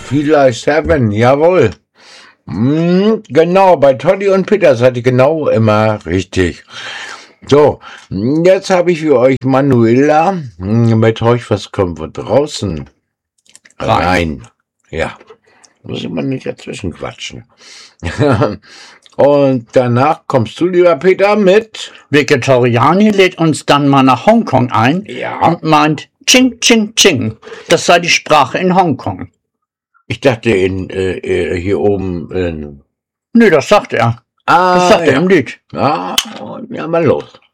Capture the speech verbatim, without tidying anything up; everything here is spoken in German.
Vielleicht Seven, jawohl. Hm, genau, bei Toddy und Peter seid ihr genau immer richtig. So, jetzt habe ich für euch Manuela. Mit euch, was kommt wir draußen? Rein. Rein. Ja, muss immer nicht dazwischen quatschen. Und danach kommst du, lieber Peter, mit... Vegetariani lädt uns dann mal nach Hongkong ein Ja. und meint, Ching, Ching, Ching. Das sei die Sprache in Hongkong. Ich dachte in äh, hier oben in... Nö, das sagt er. Ah, Das sagt ja. er im Lied. Ah, ja, mal los.